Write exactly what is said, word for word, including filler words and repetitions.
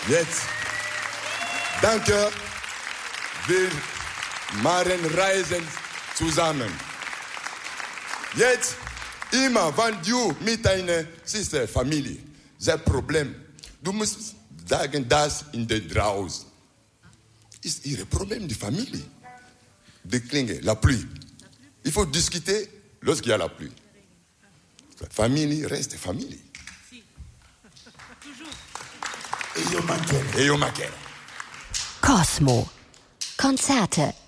Jetzt, danke, wir machen Reisen zusammen. Jetzt, immer, wenn du mit deiner Sister, Familie, das Problem, du musst sagen, das in der draußen ist ihr Problem, die Familie. Die Klinge, la pluie. Il faut discuter lorsqu'il y a la pluie. La famille reste famille. E io mancherò. E io mancherò. Cosmo. Konzerte